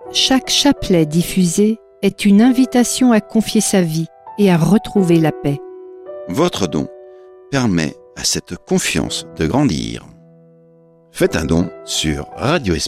Chaque chapelet diffusé est une invitation à confier sa vie et à retrouver la paix. Votre don permet à cette confiance de grandir. Faites un don sur Radio